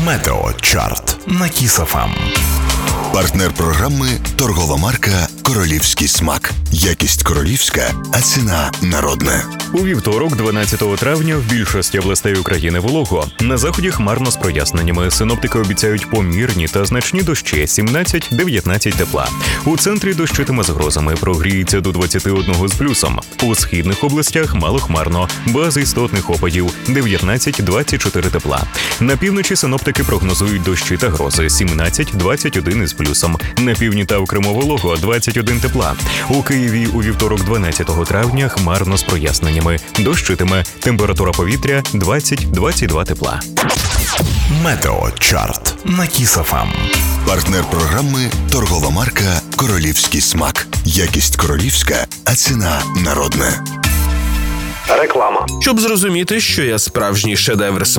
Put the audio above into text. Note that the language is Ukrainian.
Метеочарт на Кіс ФМ. Партнер програми – торгова марка «Королівський смак». Якість королівська, а ціна народна. У вівторок, 12 травня, в більшості областей України волого. На заході хмарно з проясненнями. Синоптики обіцяють помірні та значні дощі 17-19 тепла. У центрі дощитиме з грозами, прогріється до 21 з плюсом. У східних областях малохмарно, без істотних опадів 19-24 тепла. На півночі синоптики прогнозують дощі та грози 17-21 із плюсом. На півдні та в Криму волого 21 тепла. У Києві у вівторок, 12 травня, хмарно з проясненнями. Дощитиме, температура повітря 20-22 тепла. Метеочарт на Кіс ФМ. Партнер програми – торгова марка «Королівський смак». Якість королівська, а ціна народна. Реклама. Щоб зрозуміти, що є справжній шедевр